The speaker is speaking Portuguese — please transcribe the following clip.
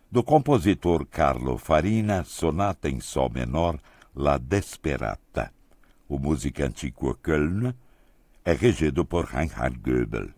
do compositor Carlo Farina, sonata em sol menor, La Desperata. O Musicantico Köln é regido por Reinhard Goebel.